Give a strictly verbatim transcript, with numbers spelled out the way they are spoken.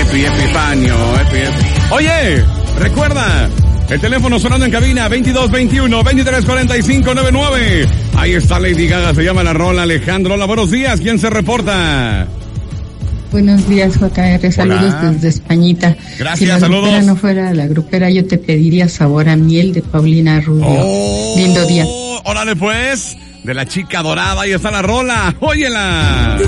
Epi, Epifanio, Epi, Epi. Oye, recuerda, el teléfono sonando en cabina, veintidós veintiuno, veintitrés cuarenta y cinco noventa y nueve. Ahí está Lady Gaga, se llama la rola. Alejandro, hola, buenos días, ¿quién se reporta? Buenos días, J R, saludos Hola. desde Españita. Gracias, si la saludos. Si la grupera no fuera la grupera, yo te pediría Sabor a Miel de Paulina Rubio. Oh, lindo día. Órale pues, de la chica dorada, ahí está la rola, óyela.